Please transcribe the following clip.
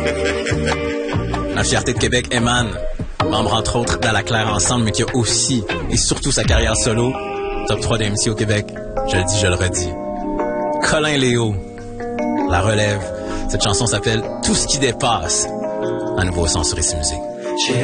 La fierté de Québec émane, membre entre autres d'À la Claire Ensemble, mais qui a aussi et surtout sa carrière solo. Top 3 d'MC au Québec, je le dis, je le redis. Colin Léo, La Relève. Cette chanson s'appelle Tout ce qui dépasse. À nouveau au Sens sur Ici Musique. J'ai